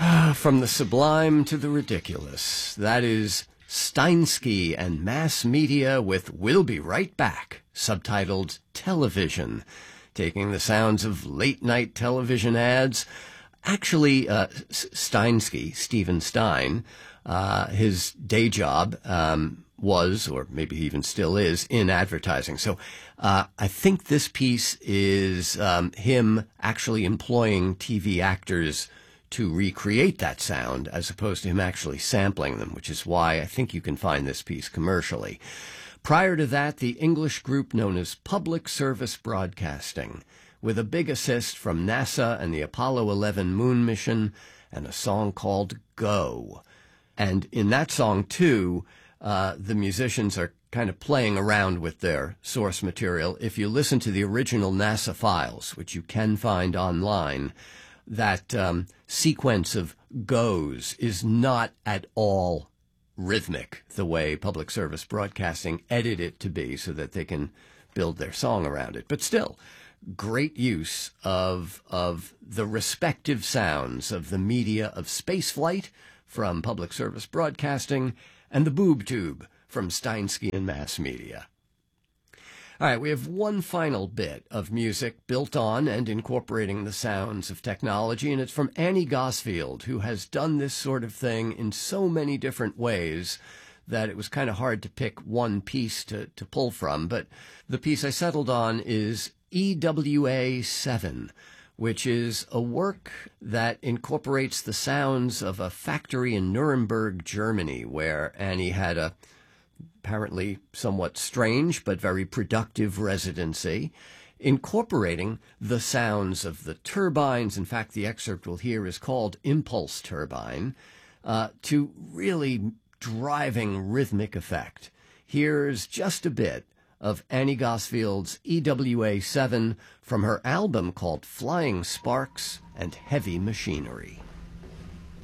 From the sublime to the ridiculous. That is Steinsky and Mass Media with We'll Be Right Back, subtitled Television, taking the sounds of late-night television ads. Actually, Steinsky, Stephen Stein, his day job was, or maybe even still is, in advertising. So I think this piece is him actually employing TV actors to recreate that sound as opposed to him actually sampling them, which is why I think you can find this piece commercially. Prior to that, the English group known as Public Service Broadcasting, with a big assist from NASA and the Apollo 11 moon mission, and a song called Go. And in that song, too, the musicians are kind of playing around with their source material. If you listen to the original NASA files, which you can find online, that sequence of goes is not at all rhythmic the way Public Service Broadcasting edit it to be so that they can build their song around it. But still, great use of the respective sounds of the media of spaceflight from Public Service Broadcasting and the boob tube from Steinsky and Mass Media. All right, we have one final bit of music built on and incorporating the sounds of technology, and it's from Annie Gosfield, who has done this sort of thing in so many different ways that it was kind of hard to pick one piece to pull from. But the piece I settled on is EWA 7, which is a work that incorporates the sounds of a factory in Nuremberg, Germany, where Annie had a apparently somewhat strange but very productive residency, incorporating the sounds of the turbines. In fact, the excerpt we'll hear is called Impulse Turbine, to really driving rhythmic effect. Here's just a bit of Annie Gosfield's EWA 7 from her album called Flying Sparks and Heavy Machinery.